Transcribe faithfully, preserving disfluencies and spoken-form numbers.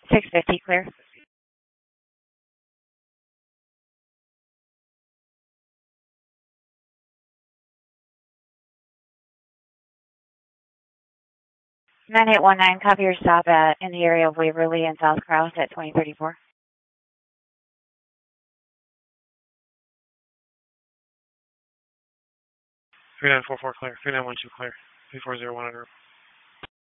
six fifty, clear. nine eight one nine, copy your stop at in the area of Waverly and South Cross at twenty thirty-four. three nine four four clear. three nine one two clear. three four zero one under.